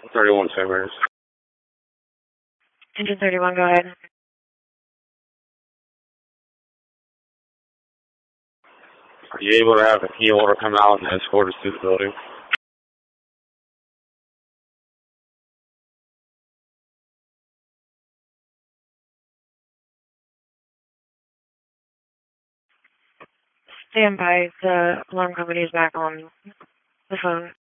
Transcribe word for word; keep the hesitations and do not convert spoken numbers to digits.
thirty-one Timbers. Engine thirty-one, go ahead. Are you able to have the key holder come out and escort us to the building? Stand by. The alarm company is back on the phone.